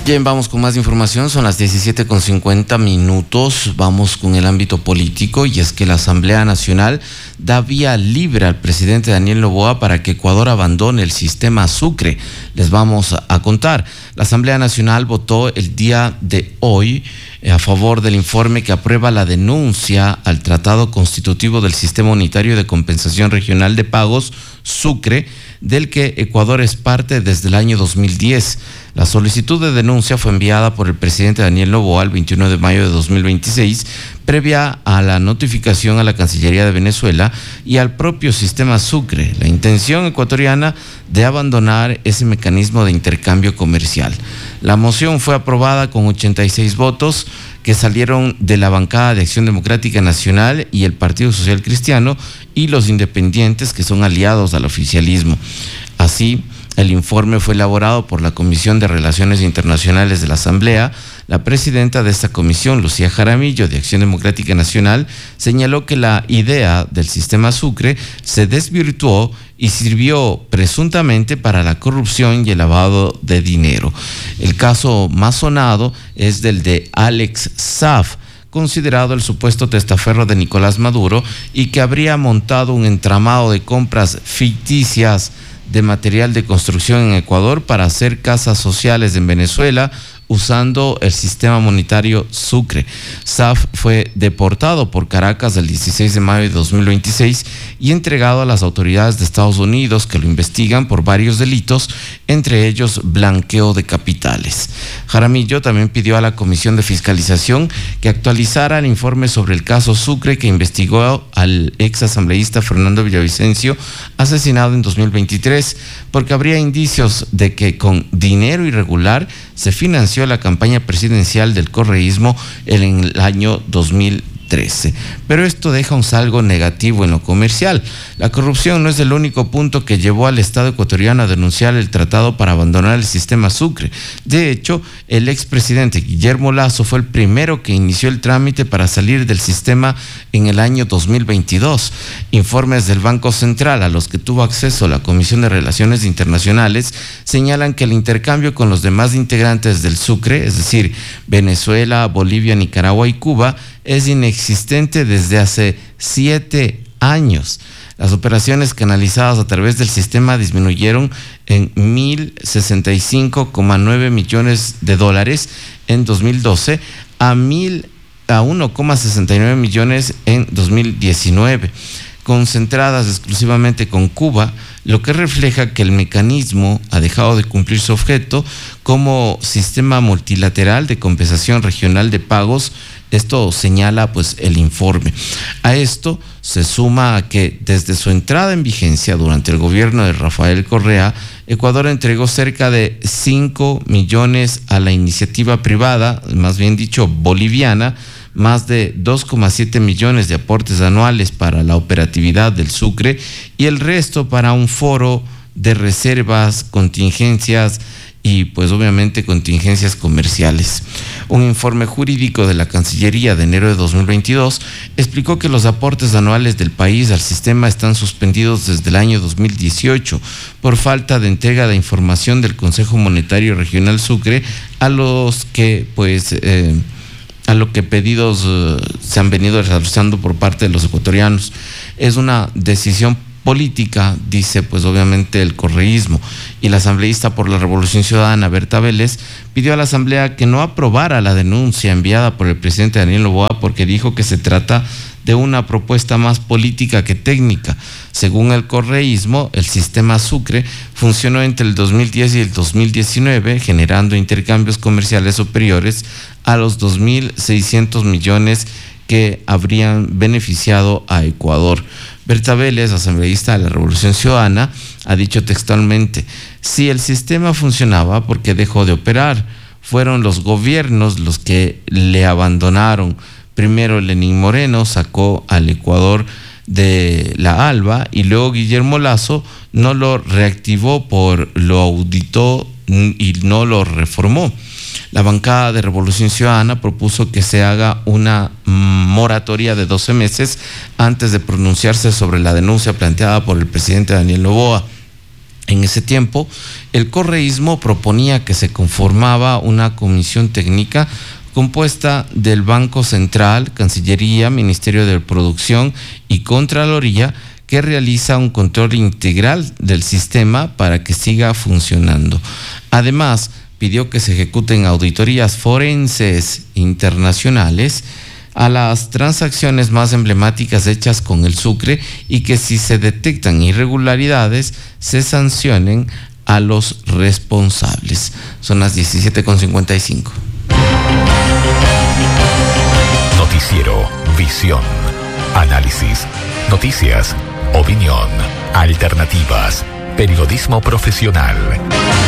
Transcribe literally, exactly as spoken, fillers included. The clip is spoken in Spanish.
Bien, vamos con más información, son las diecisiete con cincuenta minutos, vamos con el ámbito político y es que la Asamblea Nacional da vía libre al presidente Daniel Noboa para que Ecuador abandone el sistema Sucre. Les vamos a contar, la Asamblea Nacional votó el día de hoy a favor del informe que aprueba la denuncia al Tratado Constitutivo del Sistema Unitario de Compensación Regional de Pagos, Sucre, del que Ecuador es parte desde el año dos mil diez. La solicitud de denuncia fue enviada por el presidente Daniel Noboa el veintiuno de mayo de dos mil veintiséis, previa a la notificación a la Cancillería de Venezuela y al propio sistema Sucre, la intención ecuatoriana de abandonar ese mecanismo de intercambio comercial. La moción fue aprobada con ochenta y seis votos que salieron de la bancada de Acción Democrática Nacional y el Partido Social Cristiano y los independientes que son aliados al oficialismo. Así, el informe fue elaborado por la Comisión de Relaciones Internacionales de la Asamblea. La presidenta de esta comisión, Lucía Jaramillo, de Acción Democrática Nacional, señaló que la idea del sistema Sucre se desvirtuó y sirvió presuntamente para la corrupción y el lavado de dinero. El caso más sonado es del de Alex Saab, considerado el supuesto testaferro de Nicolás Maduro y que habría montado un entramado de compras ficticias de material de construcción en Ecuador para hacer casas sociales en Venezuela usando el sistema monetario Sucre. Saab fue deportado por Caracas el dieciséis de mayo de dos mil veintiséis y entregado a las autoridades de Estados Unidos que lo investigan por varios delitos, entre ellos blanqueo de capitales. Jaramillo también pidió a la Comisión de Fiscalización que actualizara el informe sobre el caso Sucre que investigó al ex asambleísta Fernando Villavicencio, asesinado en dos mil veintitrés, porque habría indicios de que con dinero irregular se financió la campaña presidencial del correísmo en el año dos mil trece. Pero esto deja un saldo negativo en lo comercial. La corrupción no es el único punto que llevó al Estado ecuatoriano a denunciar el tratado para abandonar el sistema Sucre. De hecho, el expresidente Guillermo Lasso fue el primero que inició el trámite para salir del sistema en el año dos mil veintidós. Informes del Banco Central a los que tuvo acceso la Comisión de Relaciones Internacionales señalan que el intercambio con los demás integrantes del Sucre, es decir, Venezuela, Bolivia, Nicaragua y Cuba, es inexistente desde hace siete años. Las operaciones canalizadas a través del sistema disminuyeron en mil sesenta y cinco coma nueve millones de dólares en dos mil doce a mil a uno coma sesenta y nueve millones en dos mil diecinueve, concentradas exclusivamente con Cuba, lo que refleja que el mecanismo ha dejado de cumplir su objeto como sistema multilateral de compensación regional de pagos. Esto señala pues el informe. A esto se suma a que desde su entrada en vigencia durante el gobierno de Rafael Correa, Ecuador entregó cerca de cinco millones a la iniciativa privada, más bien dicho boliviana, más de dos coma siete millones de aportes anuales para la operatividad del Sucre y el resto para un foro de reservas, contingencias y pues obviamente contingencias comerciales. Un informe jurídico de la Cancillería de enero de dos mil veintidós explicó que los aportes anuales del país al sistema están suspendidos desde el año dos mil dieciocho por falta de entrega de información del Consejo Monetario Regional Sucre a los que pues eh, a lo que pedidos uh, se han venido realizando por parte de los ecuatorianos. Es una decisión política, dice pues obviamente el correísmo, y la asambleísta por la Revolución Ciudadana, Berta Vélez, pidió a la asamblea que no aprobara la denuncia enviada por el presidente Daniel Noboa porque dijo que se trata de una propuesta más política que técnica. Según el correísmo, el sistema Sucre funcionó entre el dos mil diez y el dos mil diecinueve, generando intercambios comerciales superiores a los dos mil seiscientos millones que habrían beneficiado a Ecuador. Berta Vélez, asambleísta de la Revolución Ciudadana, ha dicho textualmente: si el sistema funcionaba, ¿por qué dejó de operar? Fueron los gobiernos los que le abandonaron. Primero Lenín Moreno sacó al Ecuador de la ALBA y luego Guillermo Lasso no lo reactivó, por lo auditó y no lo reformó. La bancada de Revolución Ciudadana propuso que se haga una moratoria de doce meses antes de pronunciarse sobre la denuncia planteada por el presidente Daniel Noboa. En ese tiempo, el correísmo proponía que se conformaba una comisión técnica compuesta del Banco Central, Cancillería, Ministerio de Producción y Contraloría, que realiza un control integral del sistema para que siga funcionando. Además, pidió que se ejecuten auditorías forenses internacionales a las transacciones más emblemáticas hechas con el Sucre y que si se detectan irregularidades se sancionen a los responsables. Son las diecisiete con cincuenta y cinco. Noticiero Visión. Análisis, noticias, opinión, alternativas, periodismo profesional.